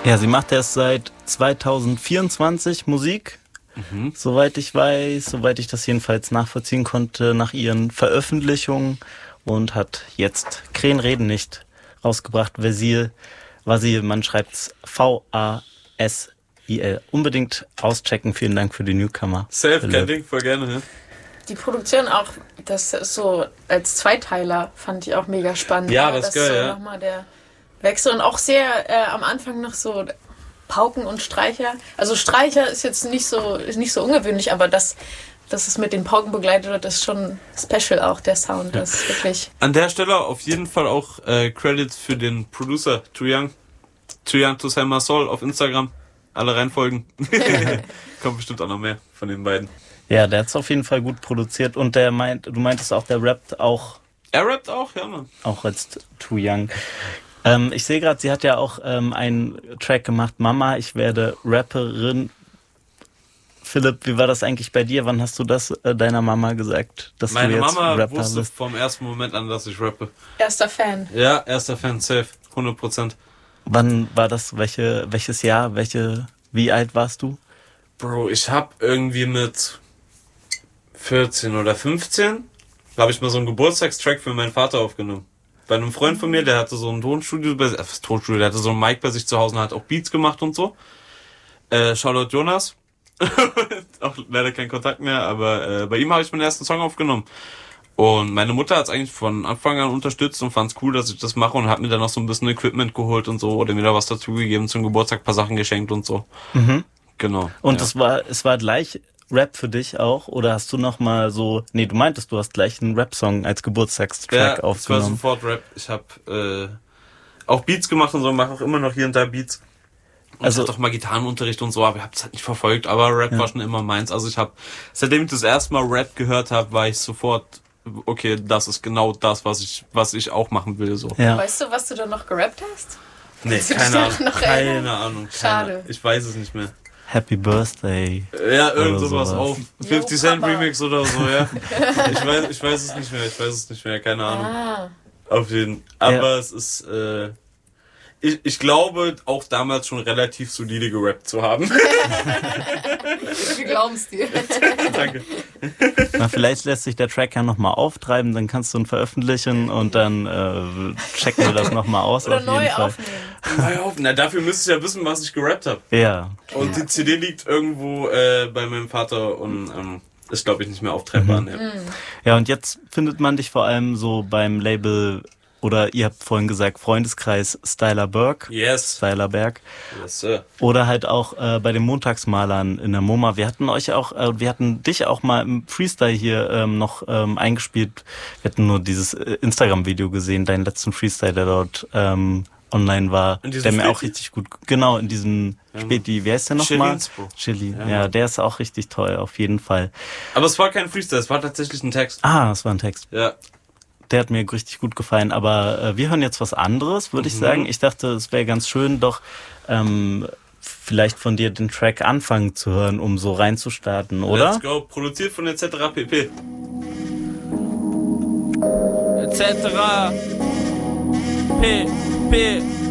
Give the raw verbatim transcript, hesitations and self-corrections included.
Ja, sie macht erst seit zwanzig vierundzwanzig Musik, mhm. soweit ich weiß, soweit ich das jedenfalls nachvollziehen konnte, nach ihren Veröffentlichungen und hat jetzt Krähen reden nicht rausgebracht. Vasil, Vasil, man schreibt's V A S I L. Unbedingt auschecken, vielen Dank für die Newcomer. Safe, kein Ding, voll gerne, ja. Die Produktion auch, das ist so als Zweiteiler, fand ich auch mega spannend. Ja, das ist geil, so ja. Nochmal der Wechsel und auch sehr äh, am Anfang noch so Pauken und Streicher. Also Streicher ist jetzt nicht so, ist nicht so ungewöhnlich, aber das, dass es mit den Pauken begleitet wird, ist schon special auch, der Sound. Das ist wirklich... An der Stelle auf jeden Fall auch äh, Credits für den Producer, Too Young. Too Young to Sell My Soul auf Instagram. Alle reinfolgen. Kommt bestimmt auch noch mehr von den beiden. Ja, der hat es auf jeden Fall gut produziert und der meint, du meintest auch, der rappt auch. Er rappt auch, ja, Mann. Auch als Too Young. Ähm, ich sehe gerade, sie hat ja auch ähm, einen Track gemacht, Mama, ich werde Rapperin. Philipp, wie war das eigentlich bei dir? Wann hast du das äh, deiner Mama gesagt, dass Meine du jetzt Mama Rapper wusste bist? vom ersten Moment an, dass ich rappe. Erster Fan. Ja, erster Fan, safe, hundert Prozent. Wann war das? Welche, welches Jahr? Welche? Wie alt warst du? Bro, ich hab irgendwie mit vierzehn oder fünfzehn, da habe ich mal so einen Geburtstagstrack für meinen Vater aufgenommen. Bei einem Freund von mir, der hatte so ein Tonstudio, bei, äh, Tonstudio, der hatte so ein Mic bei sich zu Hause und hat auch Beats gemacht und so. Äh, Shoutout Jonas. Auch leider kein Kontakt mehr, aber äh, bei ihm habe ich meinen ersten Song aufgenommen. Und meine Mutter hat es eigentlich von Anfang an unterstützt und fand es cool, dass ich das mache und hat mir dann noch so ein bisschen Equipment geholt und so oder mir da was dazugegeben, zum Geburtstag ein paar Sachen geschenkt und so. Mhm. Genau. Und ja. es war, es war gleich Rap für dich auch? Oder hast du noch mal so, nee, du meintest, du hast gleich einen Rap-Song als Geburtstagstrack ja, aufgenommen. Ja, es war sofort Rap. Ich habe äh, auch Beats gemacht und so, mache auch immer noch hier und da Beats. Und also ich hatte auch mal Gitarrenunterricht und so, aber ich habe es halt nicht verfolgt. Aber Rap ja. war schon immer meins. Also ich habe, seitdem ich das erste Mal Rap gehört habe, war ich sofort, okay, das ist genau das, was ich, was ich auch machen will. So. Ja. Weißt du, was du da noch gerappt hast? Nee, keine Ahnung. Keine Ahnung. Schade. Ich weiß es nicht mehr. Happy Birthday. Ja, irgend sowas auch. fifty Cent Remix oder so, ja. Ich weiß, ich weiß es nicht mehr, ich weiß es nicht mehr, keine Ahnung. Ah. Auf jeden Fall. Aber ja. es ist, äh, ich, ich glaube, auch damals schon relativ solide gerappt zu haben. Wir glauben es dir. Danke. Na, vielleicht lässt sich der Track ja nochmal auftreiben, dann kannst du ihn veröffentlichen und dann äh, checken wir das nochmal aus. Oder auf neu jeden Fall. aufnehmen. Neu aufnehmen. Na, dafür müsstest du ja wissen, was ich gerappt habe. Ja. Und die C D liegt irgendwo äh, bei meinem Vater und ähm, ist, glaube ich, nicht mehr auftreibbar. Mhm. Ja. Ja, und jetzt findet man dich vor allem so beim Label, oder ihr habt vorhin gesagt, Freundeskreis Styler Berg. Yes. Styler Berg. Yes, sir. Oder halt auch äh, bei den Montagsmalern in der MoMA. Wir hatten euch auch, äh, wir hatten dich auch mal im Freestyle hier ähm, noch ähm, eingespielt. Wir hatten nur dieses äh, Instagram-Video gesehen, deinen letzten Freestyle, der dort ähm, online war, der mir Späti? auch richtig gut, genau, in diesem ja, Späti, wie heißt der nochmal? Chili. Ja, ja, der ist auch richtig toll, auf jeden Fall. Aber es war kein Freestyle, es war tatsächlich ein Text. Ah, es war ein Text. Ja. Der hat mir richtig gut gefallen, aber äh, wir hören jetzt was anderes, würde mhm. ich sagen. Ich dachte, es wäre ganz schön, doch ähm, vielleicht von dir den Track anfangen zu hören, um so reinzustarten, oder? Let's go, produziert von et cetera pp. et cetera P P